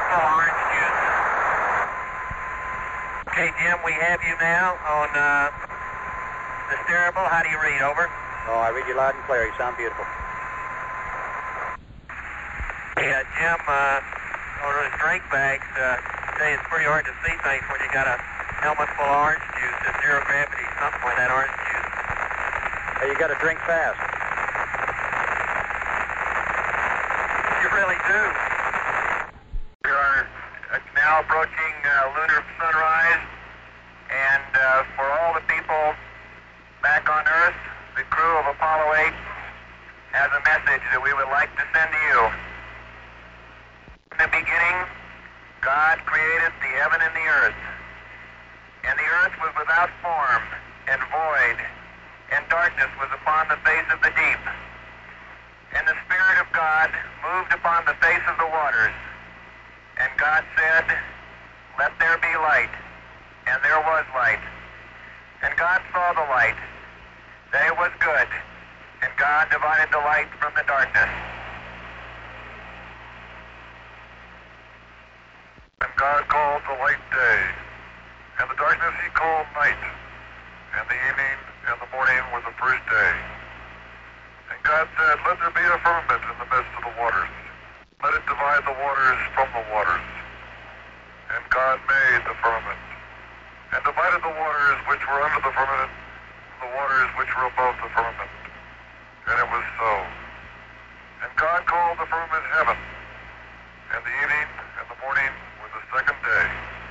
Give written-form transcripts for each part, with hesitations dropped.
full orange juice. Okay, Jim, we have you now on the steerable. How do you read? Over. Oh, I read you loud and clear. You sound beautiful. Yeah, Jim, on those drink bags, say it's pretty hard to see things when you got a helmet full of orange juice at zero gravity, something like that orange juice. Hey, you got to drink fast. You really do. We are now approaching lunar sunrise, and for all the people back on Earth, the crew of Apollo 8 has a message that we would like to send to you. In the beginning, God created the heaven and the earth, and the earth was without form and void, and darkness was upon the face of the deep. And the Spirit of God moved upon the face of the waters. And God said, "Let there be light." And there was light. And God saw the light, that it was good. And God divided the light from the darkness. And God called the light day, and the darkness he called night. And the evening and the morning were the first day. And God said, "Let there be a firmament in the midst of the waters. Let it divide the waters from the waters." And God made the firmament, and divided the waters which were under the firmament from the waters which were above the firmament. And it was so. And God called the firmament heaven, and the evening and the morning were the second day.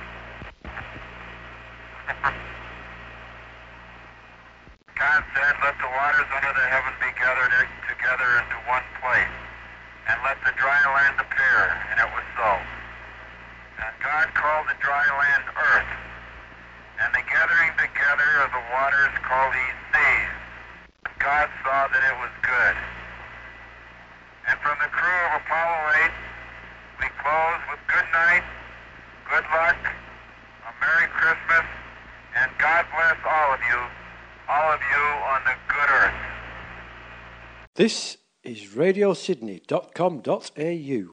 God said, "Let the waters under the heaven be gathered together into one place, and let the dry land appear." And it was so. And God called the dry land earth, and the gathering together of the waters called he seas. And God saw that it was good. And from the crew of Apollo 8, we close with good night, good luck, a Merry Christmas, and God bless all of you on the good earth. This is radiosydney.com.au.